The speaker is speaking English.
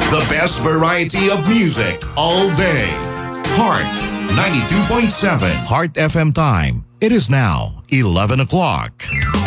The best variety of music all day. Heart 92.7. Heart FM time. It is now 11 o'clock.